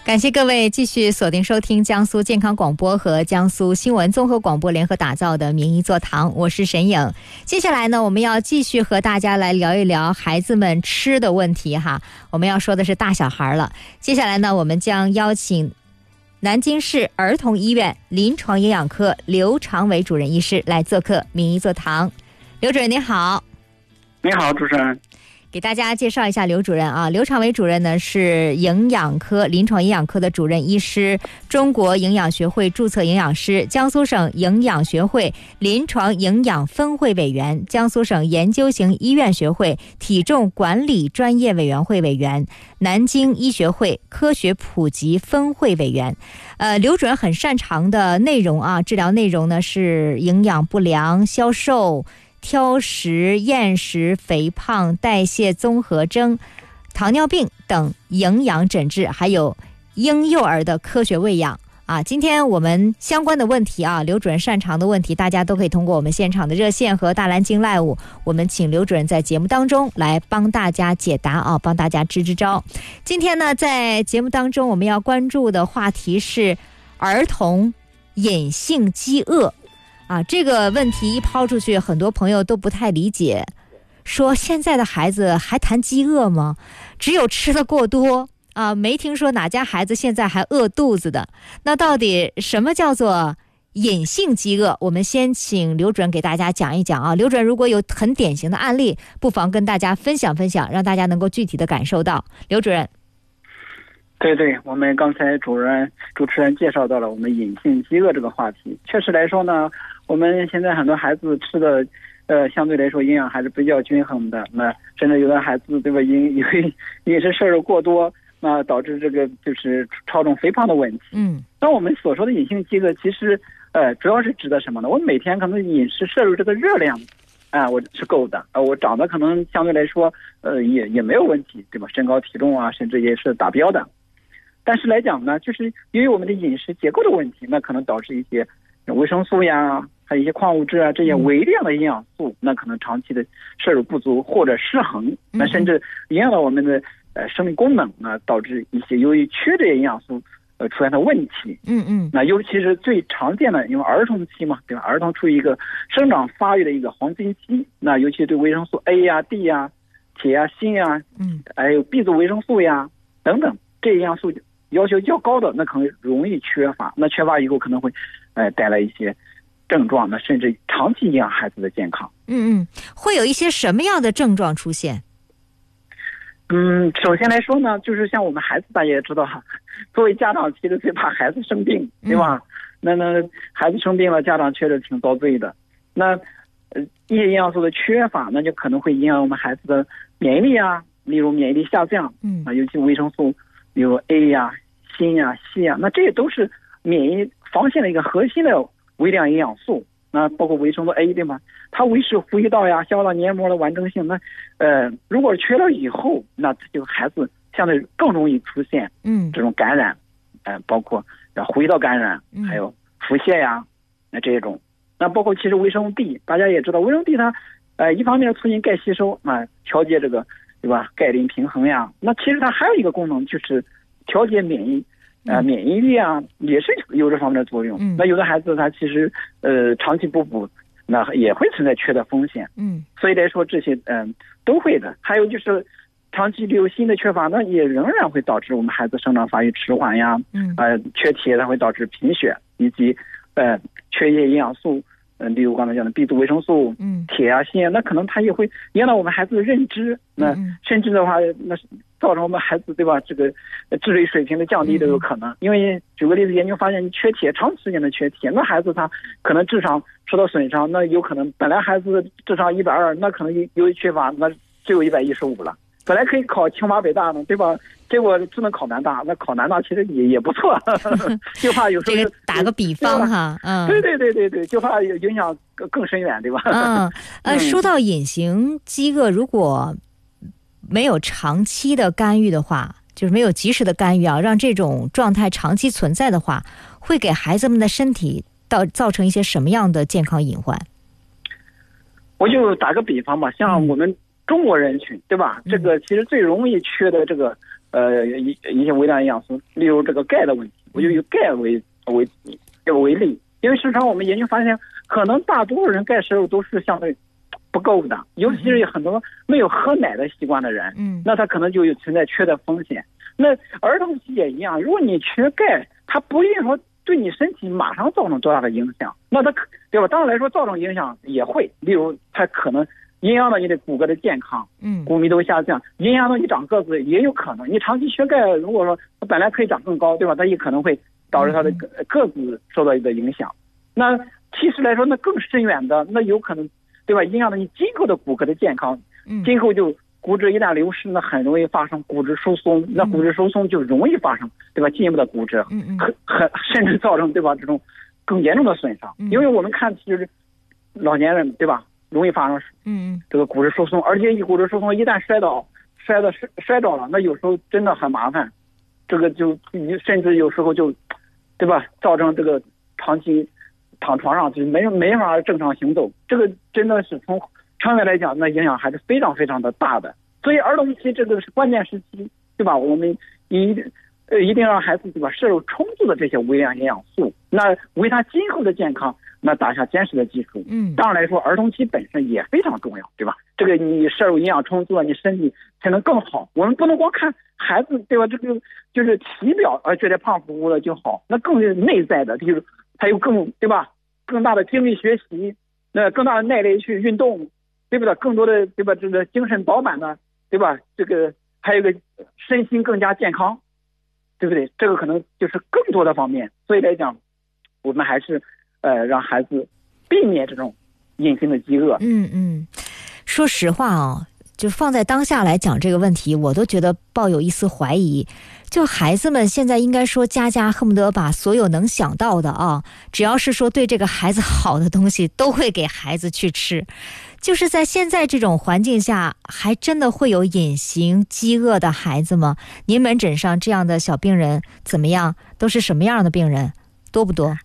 感谢各位继续锁定收听江苏健康广播和江苏新闻综合广播联合打造的名医座堂，我是沈颖。接下来呢，我们要继续和大家来聊一聊孩子们吃的问题哈。我们要说的是大小孩了。接下来呢，我们将邀请南京市儿童医院临床营养科刘长伟主任医师来做客名医座堂。刘主任您好。 你好，主持人。 给大家介绍一下刘主任啊，刘长伟主任呢是营养科临床营养科的主任医师，中国营养学会注册营养师，江苏省营养学会临床营养分会委员，江苏省研究型医院学会体重管理专业委员会委员，南京医学会科学普及分会委员。刘主任很擅长的内容啊，治疗内容呢是营养不良、消瘦、挑食、厌食、肥胖、代谢综合征、糖尿病等营养诊治，还有婴幼儿的科学喂养啊。今天我们相关的问题啊，刘主任擅长的问题，大家都可以通过我们现场的热线和大蓝鲸 Live， 我们请刘主任在节目当中来帮大家解答啊，帮大家支招。今天呢，在节目当中我们要关注的话题是儿童隐性饥饿啊，这个问题一抛出去，很多朋友都不太理解，说现在的孩子还谈饥饿吗？只有吃的过多啊，没听说哪家孩子现在还饿肚子的。那到底什么叫做隐性饥饿？我们先请刘主任给大家讲一讲啊。刘主任如果有很典型的案例，不妨跟大家分享分享，让大家能够具体的感受到。刘主任。 对，我们刚才主持人介绍到了我们隐性饥饿这个话题。确实来说呢，我们现在很多孩子吃的相对来说营养还是比较均衡的，那甚至有的孩子对吧，因为饮食摄入过多，那导致这个就是超重肥胖的问题。那我们所说的隐性饥饿其实主要是指的什么呢？我每天可能饮食摄入这个热量我是够的，我长得可能相对来说也没有问题，对吧？身高体重啊甚至也是达标的。但是来讲呢，就是由于我们的饮食结构的问题，那可能导致一些维生素呀，还有一些矿物质啊，这些微量的营养素，那可能长期的摄入不足或者失衡，那甚至影响到我们的生理功能啊，导致一些由于缺这些营养素出现的问题。那尤其是最常见的，因为儿童期嘛，对吧？儿童处于一个生长发育的一个黄金期，那尤其对维生素 A 呀、D 呀、铁呀、锌呀，还有 B 族维生素呀等等这些营养素要求较高的，那可能容易缺乏，那缺乏以后可能会带来一些症状，那甚至长期影响孩子的健康。 会有一些什么样的症状出现？ 首先来说呢，就是像我们孩子大家也知道，作为家长其实最怕孩子生病，对吧？那孩子生病了，家长确实挺遭罪的。那一些营养素的缺乏，那就可能会影响我们孩子的免疫力啊，例如免疫力下降，尤其维生素比如 A 呀、锌呀、硒呀，那这些都是免疫防线的一个核心的微量营养素。那包括维生素 A 对吗？它维持呼吸道呀、消化道黏膜的完整性。那如果缺了以后，那这个孩子相对更容易出现这种感染，包括呼吸道感染，还有腹泻呀，那这种。那包括其实维生素 D， 大家也知道，维生素 D 它一方面促进钙吸收，调节这个对吧钙磷平衡呀。那其实它还有一个功能就是调节免疫力啊，也是有这方面的作用。那有的孩子他其实长期不补，那也会存在缺的风险。所以来说这些都会的。还有就是长期有锌的缺乏，那也仍然会导致我们孩子生长发育迟缓呀。缺铁它会导致贫血，以及缺一些营养素，例如刚才讲的 B 族维生素，铁啊、锌啊，那可能它也会影响到我们孩子的认知，那甚至的话，那造成我们孩子对吧这个智力水平的降低都有可能。因为举个例子，研究发现，缺铁长时间的缺铁，那孩子他可能智商受到损伤，那有可能本来孩子智商120，那可能由于缺乏，那只有115了。本来可以考清华北大呢，对吧？结果只能考南大，那考南大其实也不错，就怕有时候这个打个比方哈， 对，就怕影响更深远，对吧？ 说到隐形饥饿，如果没有长期的干预的话，就是没有及时的干预啊，让这种状态长期存在的话，会给孩子们的身体造成一些什么样的健康隐患？ 我就打个比方吧，像我们中国人群，对吧？这个其实最容易缺的这个一些微量营养素，例如这个钙的问题，我就以钙为例，因为时常我们研究发现，可能大多数人钙摄入都是相对不够的，尤其是很多没有喝奶的习惯的人，那他可能就有存在缺的风险。那儿童期也一样，如果你缺钙，它不一定说对你身体马上造成多大的影响，那它对吧？当然来说，造成影响也会，例如它可能影响到你的骨骼的健康，骨密度下降，影响到你长个子也有可能。你长期缺钙，如果说它本来可以长更高，对吧？它也可能会导致它的个子受到一个影响。那其实来说，那更深远的，那有可能，对吧？影响到你今后的骨骼的健康，今后就骨质一旦流失，那很容易发生骨质疏松，那骨质疏松就容易发生，对吧？进一步的骨折，甚至造成，对吧？这种更严重的损伤。因为我们看，其实老年人，对吧？容易发生这个骨质疏松，而且骨质疏松一旦摔着了，那有时候真的很麻烦，这个就甚至有时候就，对吧？造成这个长期躺床上就没法正常行走，这个真的是从长远来讲，那影响还是非常非常的大的。所以儿童期这个是关键时期，对吧？我们一定让孩子，对吧？摄入充足的这些微量营养素，那为他今后的健康那打下坚实的基础。当然来说，儿童期本身也非常重要，对吧？这个你摄入营养充足了，你身体才能更好。我们不能光看孩子，对吧？这个就是体表觉得胖乎乎的就好，那更是内在的，就是还有对吧？更大的精力学习，那更大的耐力去运动，对不对？更多的，对吧？这个精神饱满的，对吧？这个还有一个身心更加健康，对不对？这个可能就是更多的方面。所以来讲，我们还是让孩子避免这种隐形的饥饿。 说实话啊，就放在当下来讲这个问题，我都觉得抱有一丝怀疑。就孩子们现在应该说家恨不得把所有能想到的啊，只要是说对这个孩子好的东西都会给孩子去吃。就是在现在这种环境下，还真的会有隐形饥饿的孩子吗？您门诊上这样的小病人怎么样？都是什么样的病人？多不多？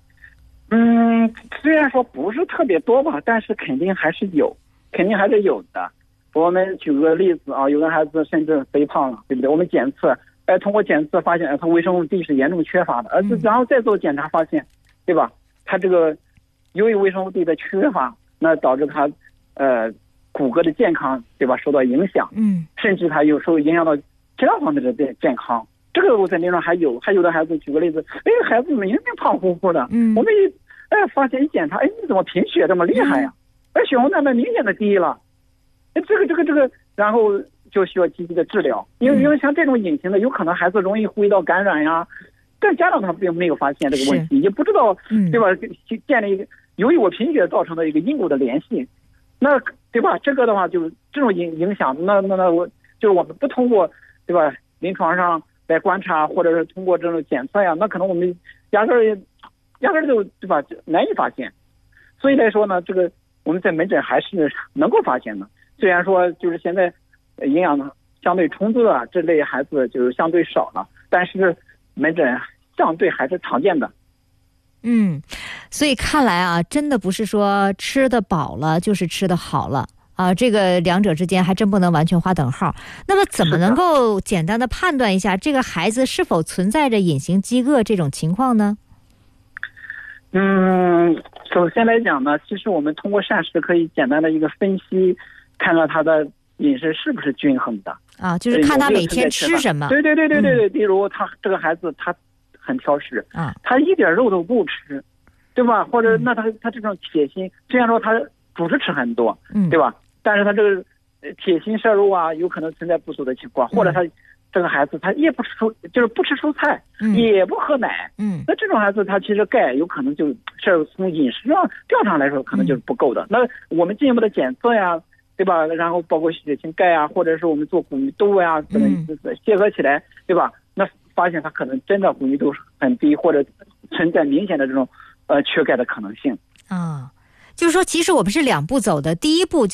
虽然说不是特别多吧，但是肯定还是有的。我们举个例子啊，有的孩子甚至肥胖了，对不对？我们检测，通过检测发现，他维生素 D 是严重缺乏的，然后再做检查发现，对吧？他这个由于维生素 D 的缺乏，那导致他骨骼的健康，对吧？受到影响，甚至他有时候影响到其他方面的健康。这个我在临床还有的孩子，举个例子，孩子明明胖乎乎的，我们发现一检查，你怎么贫血这么厉害呀？血红蛋白明显的低了。这个，然后就需要积极的治疗，因为像这种隐形的，有可能孩子容易呼吸道感染呀，但家长他并没有发现这个问题，也不知道，对吧？建立一个由于我贫血造成的一个因果的联系，那对吧？这个的话，就这种影响，那我就是我们不通过，对吧？临床上来观察，或者是通过这种检测呀，那可能我们压根儿就对吧难以发现，所以来说呢，这个我们在门诊还是能够发现的。虽然说就是现在营养相对充足的这类孩子就是相对少了，但是门诊相对还是常见的。 所以看来啊，真的不是说吃得饱了就是吃得好了啊，这个两者之间还真不能完全划等号。那么怎么能够简单的判断一下这个孩子是否存在着隐形饥饿这种情况呢？ 首先来讲呢，其实我们通过膳食可以简单的一个分析，看看他的饮食是不是均衡的啊，就是看他每天吃什么。 对，比如他这个孩子他很挑食啊，他一点肉都不吃，对吧？或者那他这种铁心，虽然说他主食吃很多，对吧？但是他这个铁心摄入啊，有可能存在不足的情况，或者他这个孩子他也不吃就是不吃蔬菜，也不喝奶，那这种孩子他其实钙有可能就摄入从饮食上调查来说可能就是不够的。那我们进一步的检测呀，对吧？然后包括血清钙啊，或者是我们做骨密度呀，等结合起来，对吧？那发现他可能真的骨密度很低，或者存在明显的这种缺钙的可能性啊。就是说其实我们是两步走的，第一步